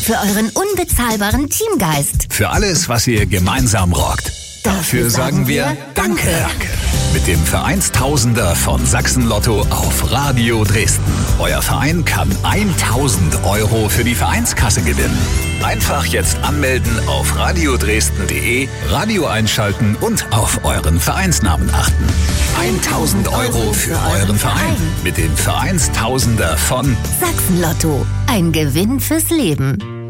Für euren unbezahlbaren Teamgeist. Für alles, was ihr gemeinsam rockt. Dafür sagen wir Danke. Mit dem Vereinstausender von Sachsen-Lotto auf Radio Dresden. Euer Verein kann 1000 € für die Vereinskasse gewinnen. Einfach jetzt anmelden auf radiodresden.de, Radio einschalten und auf euren Vereinsnamen achten. 1000 € für euren Verein mit dem Vereinstausender von Sachsen-Lotto. Ein Gewinn fürs Leben.